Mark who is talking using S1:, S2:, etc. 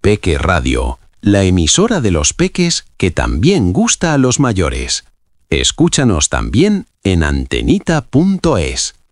S1: Peque Radio, la emisora de los peques que también gusta a los mayores. Escúchanos también en antenita.es.